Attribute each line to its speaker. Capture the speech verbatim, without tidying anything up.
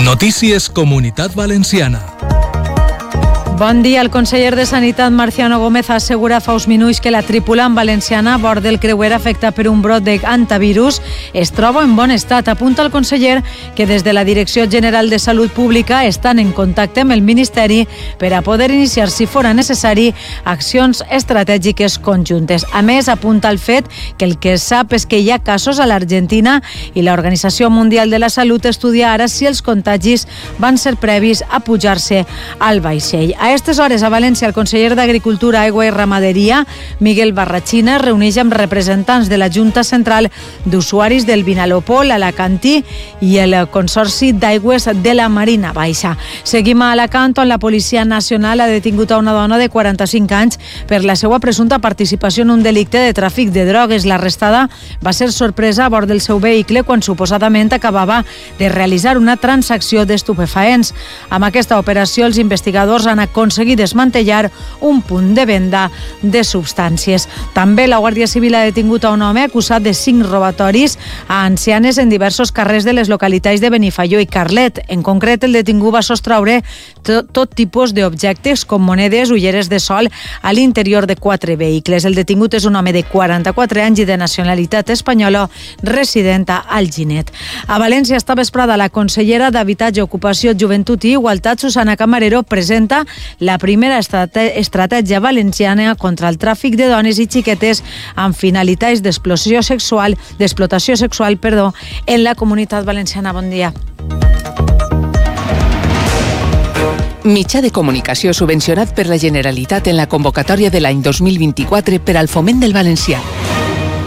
Speaker 1: Notícies Comunitat Valenciana.
Speaker 2: Bon dia. El conseller de Sanitat, Marciano Gómez, assegura fa uns minuts que la tripulant valenciana a bord del creuer afectat per un brot de hantavirus es troba en bon estat. Apunta el conseller que des de la Direcció General de Salut Pública estan en contacte amb el Ministeri per a poder iniciar, si fora necessari, accions estratègiques conjuntes. A més, apunta el fet que el que sap és que hi ha casos a l'Argentina i l'Organització Mundial de la Salut estudia ara si els contagis van ser previs a pujar-se al vaixell. A aquestes hores a València, el conseller d'Agricultura, Aigua i Ramaderia, Miguel Barrachina, es reuneix amb representants de la Junta Central d'Usuaris del Vinalopó, l'Alacantí i el Consorci d'Aigües de la Marina Baixa. Seguim a Alacant, on la Policia Nacional ha detingut a una dona de quaranta-cinc anys per la seva presumpta participació en un delicte de tràfic de drogues. L'arrestada va ser sorpresa a bord del seu vehicle quan suposadament acabava de realitzar una transacció d'estupefaents. Amb aquesta operació, els investigadors han aconseguir desmantellar un punt de venda de substàncies. També la Guàrdia Civil ha detingut a un home acusat de cinc robatoris a ancianes en diversos carrers de les localitats de Benifaió i Carlet. En concret, el detingut va sostraure tot, tot tipus d'objectes com monedes, ulleres de sol a l'interior de quatre vehicles. El detingut és un home de quaranta-quatre anys i de nacionalitat espanyola, resident a Alginet. A València, esta vesprada, la consellera d'Habitatge, Ocupació, Joventut i Igualtat, Susana Camarero, presenta la primera estratègia valenciana contra el tràfic de dones i xiquetes amb finalitats d'explotació sexual, d'explotació sexual, perdó, en la Comunitat Valenciana. Bon dia.
Speaker 3: Mitjà de comunicació subvencionat per la Generalitat en la convocatòria de l'any dos mil vint-i-quatre per al foment del valencià.